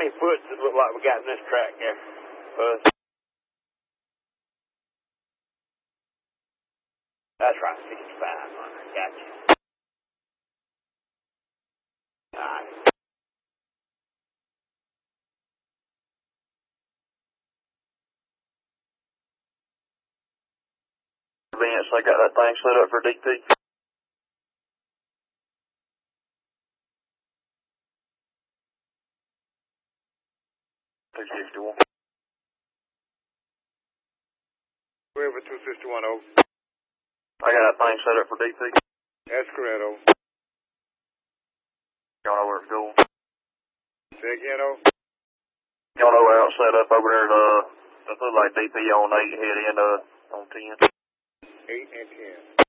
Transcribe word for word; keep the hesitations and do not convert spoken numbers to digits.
How many foot does it look like we got in this track there? Buzz. That's right, sixty-five hundred. Gotcha. Alright. Vince, I got that thing set up for D P. two fifty-one. Whoever two fifty-one, over. I got that thing set up for D P. That's correct, over. Y'all know where it's going. Say again, over. Y'all know where it's set up over there at, uh, it looks like D P on eight, head in, uh, on ten. eight and ten.